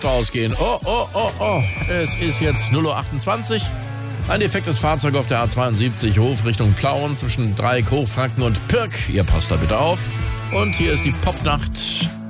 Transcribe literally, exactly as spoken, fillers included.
rausgehen. Oh, oh, oh, oh. Es ist jetzt null Uhr achtundzwanzig. Ein defektes Fahrzeug auf der A zweiundsiebzig, Hof Richtung Plauen zwischen Dreieck, Hochfranken und Pirk. Ihr passt da bitte auf. Und hier ist die Popnacht